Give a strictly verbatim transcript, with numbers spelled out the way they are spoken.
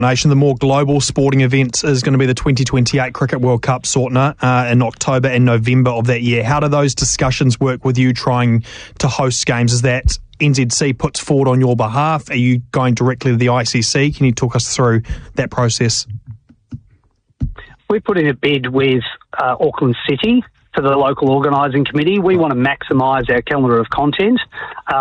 Nation, the more global sporting event is going to be the twenty twenty-eight Cricket World Cup, Sortner, uh, in October and November of that year. How do those discussions work with you trying to host games? Is that N Z C puts forward on your behalf? Are you going directly to the I C C? Can you talk us through that process? We put in a bid with uh, Auckland City for the local organising committee. We want to maximise our calendar of content. Uh,